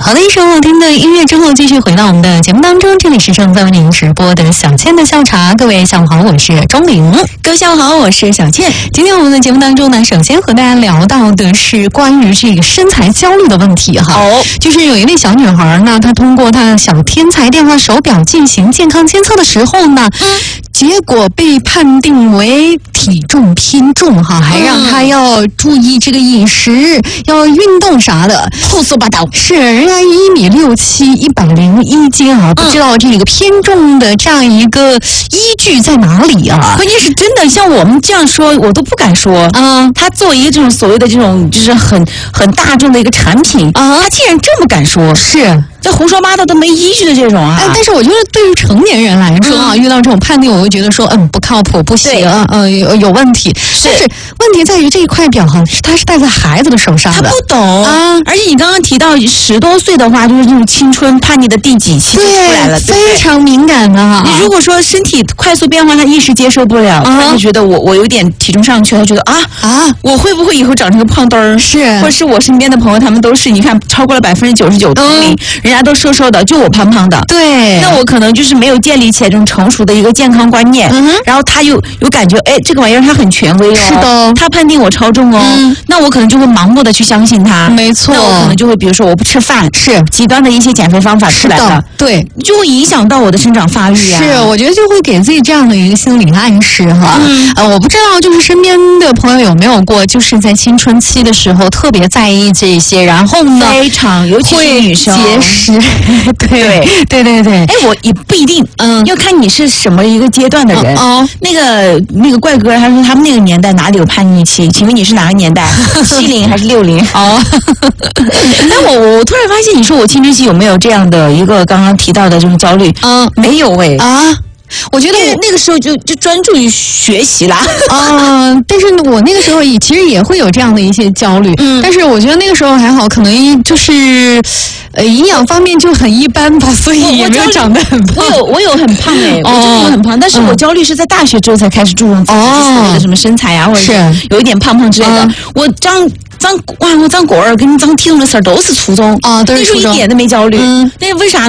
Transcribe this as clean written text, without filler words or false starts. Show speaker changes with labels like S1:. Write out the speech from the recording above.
S1: 好的，一首好听的音乐之后，继续回到我们的节目当中。这里是正在为您直播的小倩的笑茶，各位下午好，我是钟玲。
S2: 各位下午好，我是小倩。
S1: 今天我们的节目当中呢，首先和大家聊到的是关于这个身材焦虑的问题哈。就是有一位小女孩呢，她通过她的小天才电话手表进行健康监测的时候呢，结果被判定为体重偏重哈，还让她要注意这个饮食，要运动啥的，
S2: 胡说八道。
S1: 是人家1.67米，101斤啊，不知道这个偏重的这样一个依据在哪里啊？
S2: 关键是真的，像我们这样说，我都不敢说。他作为一个这种所谓的这种就是很大众的一个产品他竟然这么敢说，
S1: 是。
S2: 这胡说八道都没依据的这种啊！
S1: 但是我觉得对于成年人来说啊，遇到这种判定，我会觉得说，不靠谱，不行，有问题。但是问题在于这一块表哈，它是戴在孩子的手上的，
S2: 他不懂啊。而且你刚刚提到10多岁的话，就是那种青春叛逆的第几期就出来了，对，
S1: 非常敏感的。
S2: 你如果说身体快速变化，他一时接受不了，他就觉得我有点体重上去，他觉得我会不会以后长成个胖墩儿？
S1: 是，
S2: 或者是我身边的朋友，他们都是，你看超过了99%同龄，人家都瘦瘦的，就我胖胖的。
S1: 对，
S2: 那我可能就是没有建立起来这种成熟的一个健康观念，然后他有感觉，这个玩意儿他很权威哦，
S1: 是的，
S2: 他判定我超重哦，那我可能就会盲目的去相信他，
S1: 没错，
S2: 那我可能就会比如说我不吃饭，
S1: 是
S2: 极端的一些减肥方法出来了，
S1: 对，
S2: 就会影响到我的生长发育啊。
S1: 是，我觉得就会给自己这样的一个心理暗示哈。我不知道就是身边的朋友有没有过，就是在青春期的时候特别在意这些，然后呢，
S2: 非常，尤其是女生
S1: 节食，对。
S2: 我也不一定，要看你是什么一个阶段的人。那个怪哥他说他们那个年代哪里有叛逆期？请问你是哪个年代？70还是60？但我突然发现，你说我青春期有没有这样的一个刚刚提到的这种焦虑？没有我觉得那个时候就专注于学习啦。
S1: 但是我那个时候其实也会有这样的一些焦虑，但是我觉得那个时候还好，可能就是营养方面就很一般吧，所以也没有长得很胖。
S2: 我有很胖我真的有很胖，但是我焦虑是在大学之后才开始注重自己所谓的什么身材啊，或者是有一点胖之类的。我长果儿跟长体重的事儿都是初中，那时候一点都没焦虑。那为啥？